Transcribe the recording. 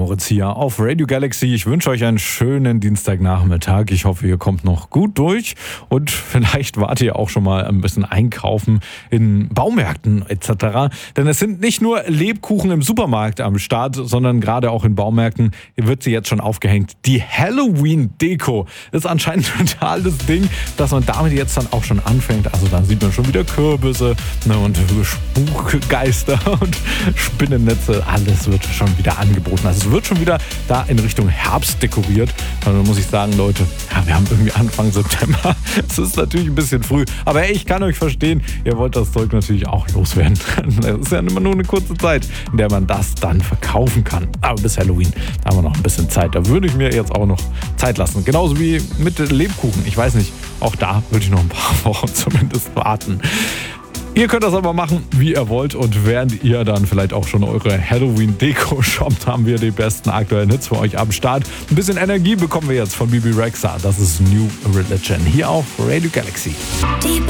Moritz hier auf Radio Galaxy. Ich wünsche euch einen schönen Dienstagnachmittag. Ich hoffe, ihr kommt noch gut durch und vielleicht wart ihr auch schon mal ein bisschen einkaufen in Baumärkten etc. Denn es sind nicht nur Lebkuchen im Supermarkt am Start, sondern gerade auch in Baumärkten wird sie jetzt schon aufgehängt. Die Halloween-Deko ist anscheinend ein totales Ding, dass man damit jetzt dann auch schon anfängt. Also dann sieht man schon wieder Kürbisse und Spukgeister und Spinnennetze. Alles wird schon wieder angeboten. Also es wird schon wieder da in Richtung Herbst dekoriert. Und dann muss ich sagen, Leute, ja, wir haben irgendwie Anfang September. Es ist natürlich ein bisschen früh. Aber hey, ich kann euch verstehen, ihr wollt das Zeug natürlich auch loswerden. Das ist ja immer nur eine kurze Zeit, in der man das dann verkaufen kann. Aber bis Halloween haben wir noch ein bisschen Zeit. Da würde ich mir jetzt auch noch Zeit lassen. Genauso wie mit Lebkuchen. Ich weiß nicht, auch da würde ich noch ein paar Wochen zumindest warten. Ihr könnt das aber machen, wie ihr wollt, und während ihr dann vielleicht auch schon eure Halloween-Deko shoppt, haben wir die besten aktuellen Hits für euch am Start. Ein bisschen Energie bekommen wir jetzt von Bebe Rexha. Das ist New Religion hier auf Radio Galaxy. Die